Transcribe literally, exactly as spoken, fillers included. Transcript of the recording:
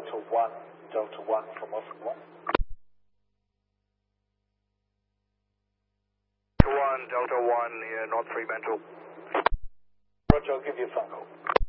Delta one, Delta one from Oscar. one, Delta one, near North Fremantle. Roger, I'll give you a phone call.